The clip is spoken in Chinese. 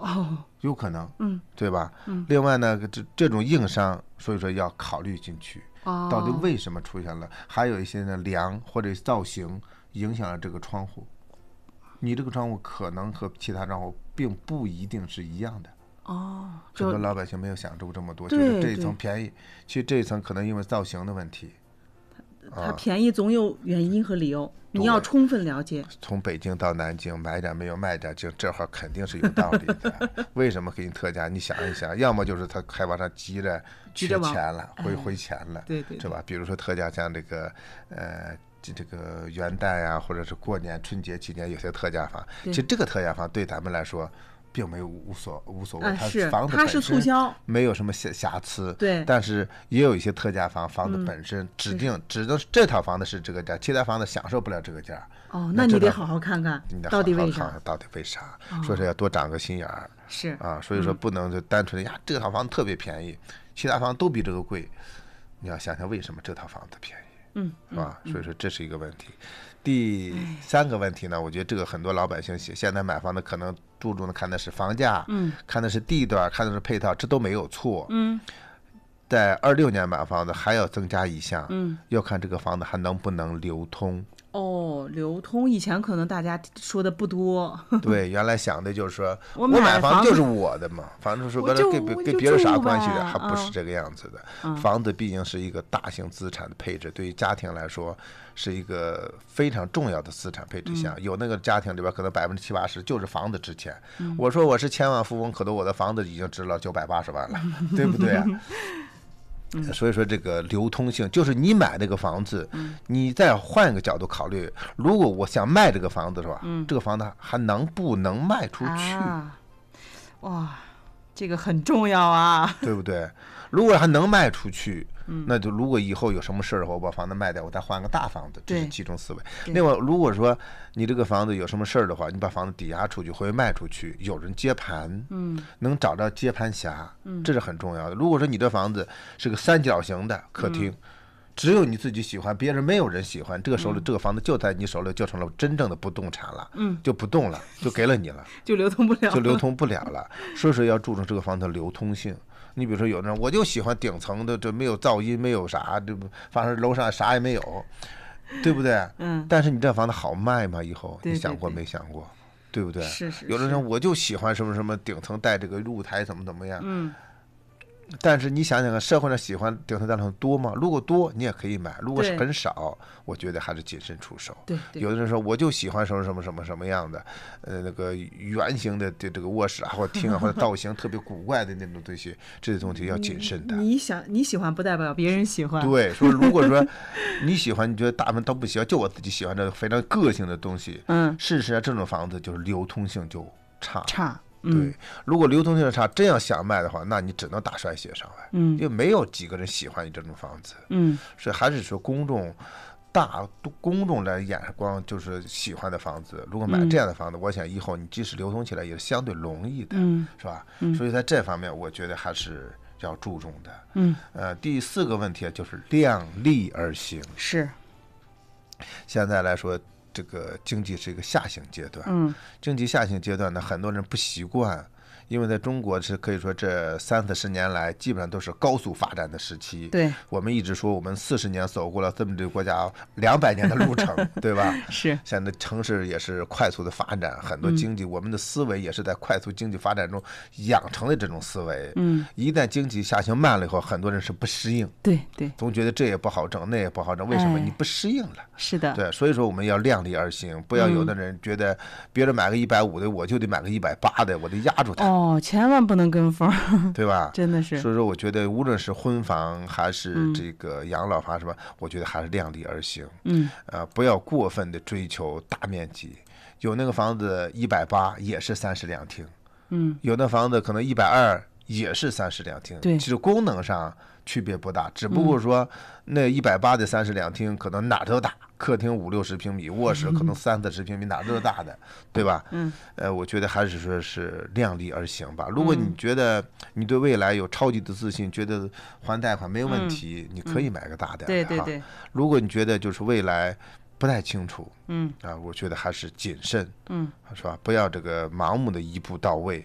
哦， 有可能，对吧？另外呢，这种硬伤，所以说要考虑进去，到底为什么出现了？还有一些呢，梁或者造型影响了这个窗户，你这个窗户可能和其他窗户并不一定是一样的。很多老百姓没有想这么多，觉得这一层便宜，其实这一层可能因为造型的问题。 它便宜总有原因和理由，你要充分了解。 从北京到南京，买点没有卖点，这话肯定是有道理的。为什么给你特价？你想一想，要么就是他开发商急着缺钱了，回钱了， 对， 是吧？比如说特价，像这个这个元旦啊，或者是过年春节期间有些特价房，其实这个特价房对咱们来说并没有无所谓，它房子本身促销， 没有什么瑕疵， 对。 但是也有一些特价房，房子本身指定这套房子是这个价，其他房子享受不了这个价。 那你得好好看看，到底为啥？ 所以说要多长个心眼儿。 是啊，所以说不能就单纯的这套房子特别便宜，其他房子都比这个贵，你要想想为什么这套房子便宜，是吧？所以说这是一个问题。第三个问题呢，我觉得这个很多老百姓现在买房的可能注重的看的是房价，看的是地段，看的是配套，这都没有错。在26年买房子还要增加一项，要看这个房子还能不能流通。 流通以前可能大家说的不多。 对，原来想的就是说我买房就是我的嘛，反正是跟别人啥关系的，还不是这个样子的。房子毕竟是一个大型资产的配置，对于家庭来说是一个非常重要的资产配置项。有那个家庭里边可能70%、80%就是房子值钱。我说我是千万富翁，可能我的房子已经值了980万了，对不对啊？所以说这个流通性就是你买那个房子，你再换一个角度考虑，如果我想卖这个房子是吧？这个房子还能不能卖出去？ 哇，这个很重要啊， 对不对？如果还能卖出去，那就如果以后有什么事儿，我把房子卖掉，我再换个大房子，这是其中思维。另外，如果说你这个房子有什么事儿的话，你把房子抵押出去或者卖出去，有人接盘，能找到接盘侠，这是很重要的。如果说你这房子是个三角形的客厅，只有你自己喜欢，别人没有人喜欢，这个房子就在你手里，就成了真正的不动产了，就不动了，就给了你了， 就流通不了了。所以说要注重这个房子的流通性。你比如说有人我就喜欢顶层的，这没有噪音，没有啥，这反正楼上啥也没有，对不对？但是你这房子好卖吗？以后你想过没想过？对不对？ 是。 有的人我就喜欢什么什么顶层带这个露台怎么样。但是你想想看，社会上喜欢顶层大楼多吗？如果多，你也可以买；如果是很少，我觉得还是谨慎出手。 对， 有的人说我就喜欢什么样的，那个圆形的这个卧室啊，或者厅啊，或者造型特别古怪的那种东西，这些东西要谨慎的。 你喜欢不代表别人喜欢。 对，说如果说你喜欢，你觉得大部分都不喜欢，就我自己喜欢这非常个性的东西。事实上这种房子就是流通性就差。对，如果流通性差，真要想卖的话，那你只能打衰血上来。因为没有几个人喜欢你这种房子。所以还是说公众来眼光就是喜欢的房子。如果买这样的房子，我想以后你即使流通起来也是相对容易的，是吧？所以在这方面，我觉得还是要注重的。第四个问题就是量力而行。 是。 现在来说，这个经济是一个下行阶段，经济下行阶段呢，很多人不习惯，因为在中国是可以说这30-40年来基本上都是高速发展的时期。 对， 我们一直说我们40年走过了这么这个国家200年的路程，对吧？ 是。 现在城市也是快速的发展，很多经济，我们的思维也是在快速经济发展中养成的这种思维。一旦经济下行慢了以后，很多人是不适应。 对， 总觉得这也不好挣，那也不好挣，为什么？你不适应了。 是的。 对，所以说我们要量力而行，不要有的人觉得别人买个150的，我就得买个180的，我得压住他。 千万不能跟风， 对吧？ 真的是。 所以说，我觉得无论是婚房还是这个养老房什么，我觉得还是量力而行。不要过分的追求大面积。有那个房子180也是30两厅，有的房子可能120也是30两厅。 对， 其实功能上区别不大，只不过说那180的30两厅可能哪都大，客厅50-60平米，卧室可能30-40平米，哪都是大的，对吧？我觉得还是说是量力而行吧。如果你觉得你对未来有超级的自信，觉得还贷款没有问题，你可以买个大点的。 对。 如果你觉得就是未来不太清楚，我觉得还是谨慎，是吧？不要这个盲目的一步到位。